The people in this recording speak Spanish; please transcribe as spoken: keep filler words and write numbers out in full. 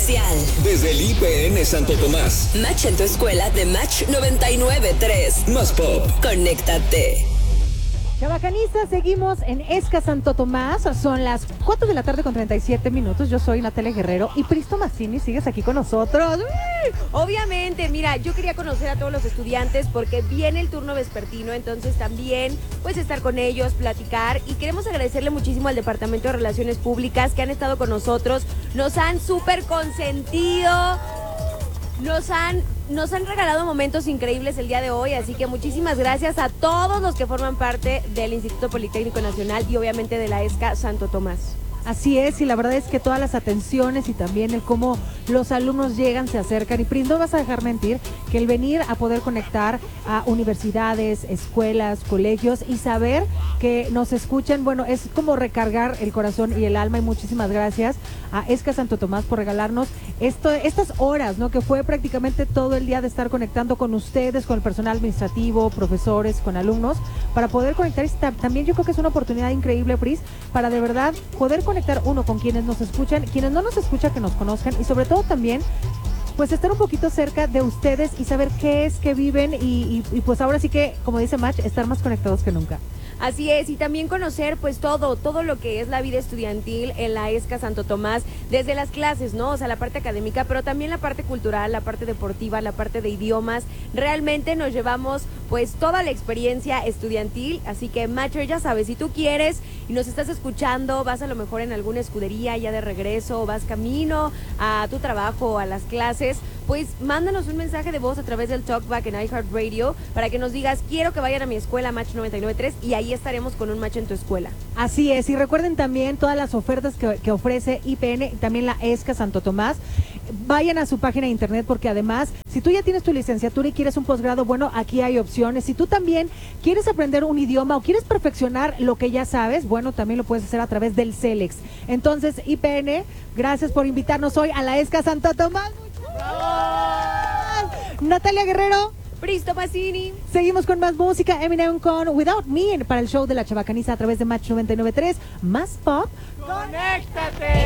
oficial. Desde el I P N Santo Tomás. Match en tu escuela de Match noventa y nueve punto tres. Más pop. Conéctate. Chavacanistas, seguimos en Esca Santo Tomás. Son las cuatro de la tarde con treinta y siete minutos. Yo soy Natalia Guerrero y Pristo Mazzini, sigues aquí con nosotros. Obviamente, mira, yo quería conocer a todos los estudiantes porque viene el turno vespertino, entonces también pues estar con ellos, platicar, y queremos agradecerle muchísimo al Departamento de Relaciones Públicas que han estado con nosotros, nos han súper consentido, nos han, nos han regalado momentos increíbles el día de hoy, así que muchísimas gracias a todos los que forman parte del Instituto Politécnico Nacional y obviamente de la Esca Santo Tomás. Así es, y la verdad es que todas las atenciones y también el cómo los alumnos llegan, se acercan, y Pris, no vas a dejar mentir que el venir a poder conectar a universidades, escuelas, colegios y saber que nos escuchan, bueno, es como recargar el corazón y el alma, y muchísimas gracias a Esca Santo Tomás por regalarnos esto, estas horas, ¿no? Que fue prácticamente todo el día de estar conectando con ustedes, con el personal administrativo, profesores, con alumnos, para poder conectar. Y también yo creo que es una oportunidad increíble, Pris, para de verdad poder conectar uno con quienes nos escuchan, quienes no nos escuchan, que nos conozcan, y sobre todo también pues estar un poquito cerca de ustedes y saber qué es que viven y, y, y pues ahora sí que, como dice Match, estar más conectados que nunca. Así es, y también conocer pues todo, todo lo que es la vida estudiantil en la Esca Santo Tomás, desde las clases, ¿no? O sea, la parte académica, pero también la parte cultural, la parte deportiva, la parte de idiomas. Realmente nos llevamos pues toda la experiencia estudiantil, así que Matcher, ya sabes, si tú quieres y nos estás escuchando, vas a lo mejor en alguna escudería ya de regreso, o vas camino a tu trabajo o a las clases, pues mándanos un mensaje de voz a través del Talkback en iHeartRadio para que nos digas, quiero que vayan a mi escuela Match noventa y nueve punto tres, y ahí estaremos con un match en tu escuela. Así es, y recuerden también todas las ofertas que, que ofrece I P N, también la Esca Santo Tomás. Vayan a su página de internet, porque además, si tú ya tienes tu licenciatura y quieres un posgrado, bueno, aquí hay opciones. Si tú también quieres aprender un idioma o quieres perfeccionar lo que ya sabes, bueno, también lo puedes hacer a través del CELEX. Entonces, I P N, gracias por invitarnos hoy a la Esca Santo Tomás. Natalia Guerrero, Pristo Mazzini. Seguimos con más música. Eminem con Without Me para el show de la Chavacaniza a través de Match noventa y nueve punto tres. Más pop. ¡Conéctate!